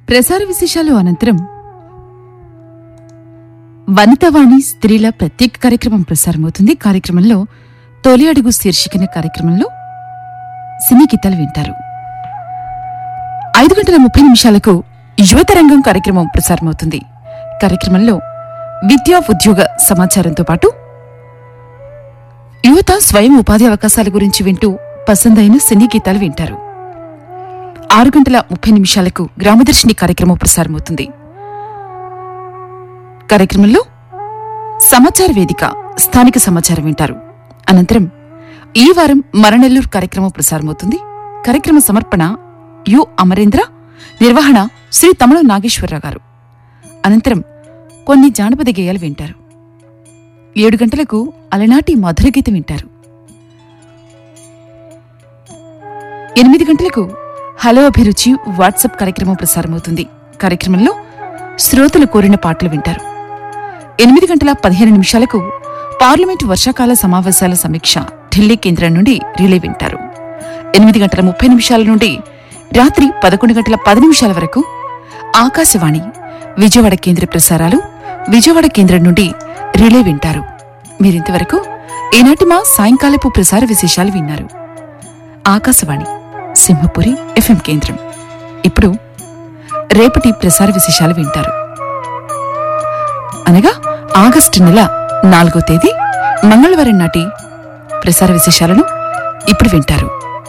ప్రసార విశేషాలు అనంతరం వనితవాణి స్త్రీల ప్రత్యేక కార్యక్రమం ప్రసారమవుతుంది. కార్యక్రమంలో తొలి అడుగు శీర్షికన కార్యక్రమంలో సినీ గీతాలు వింటారు. 5:30 యువతరంగం కార్యక్రమం ప్రసారమవుతుంది. కార్యక్రమంలో విద్యా ఉద్యోగ సమాచారంతో పాటు యువత స్వయం ఉపాధి అవకాశాల గురించి వింటూ పసందైన సినీ గీతాలు వింటారు. 6:30 గ్రామదర్శిని కార్యక్రమం ప్రసారమవుతుంది. కార్యక్రమంలో సమాచార వేదిక స్థానిక సమాచారం వింటారు. అనంతరం ఈ వారం మరనెల్లూరు కార్యక్రమం ప్రసారమవుతుంది. కార్యక్రమ సమర్పణ యు అమరేంద్ర, నిర్వహణ శ్రీ తమళ నాగేశ్వరరావు గారు. అనంతరం కొన్ని జానపద గేయాలు వింటారు. 7 అలనాటి మధుర గీతం వింటారు. 8 హలో అభిరుచి వాట్సాప్ కార్యక్రమం ప్రసారమవుతుంది. కార్యక్రమంలో శ్రోతలు కోరిన పాటలు వింటారు. 8:15 పార్లమెంటు వర్షాకాల సమావేశాల సమీక్ష ఢిల్లీ కేంద్రం నుండి రిలే వింటారు. 8:30 నుండి రాత్రి 11:10 వరకు ఆకాశవాణి విజయవాడ కేంద్ర ప్రసారాలు విజయవాడ కేంద్రం నుండి రిలే వింటారు. మీరింతవరకు ఈనాటి మా సాయంకాలపు ప్రసార విశేషాలు విన్నారు. ఆకాశవాణి సింహపురి FM కేంద్రం. ఇప్పుడు రేపటి ప్రసార విశేషాలు వింటారు. అనగా ఆగస్టు నెల 4వ తేదీ మంగళవారం నాటి ప్రసార విశేషాలను ఇప్పుడు వింటారు.